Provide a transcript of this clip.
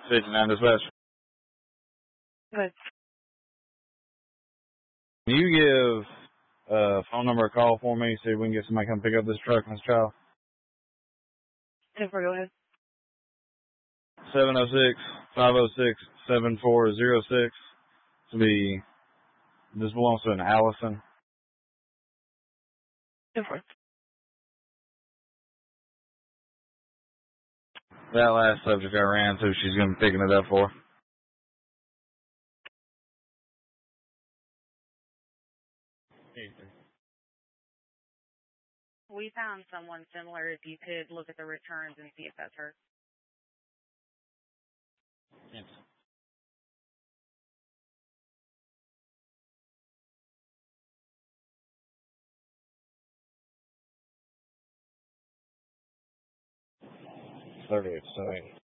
59 dispatch. Good. Can you give phone number a call for me, see if we can get somebody to come pick up this truck and this child? Jennifer, go ahead. 706-506-7406. This belongs to an Allison. Jennifer. That last subject I ran to, she's going to be picking it up for. We found someone similar. If you could look at the returns and see if that's her. Yes. $38.70.